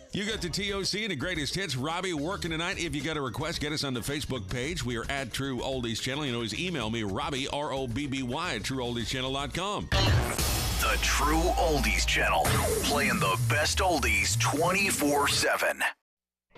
You got the TOC and the greatest hits. Robbie working tonight. If you got a request, get us on the Facebook page. We are at True Oldies Channel. You can always email me, Robbie, ROBBY, at TrueOldiesChannel.com. The True Oldies Channel, playing the best oldies 24/7.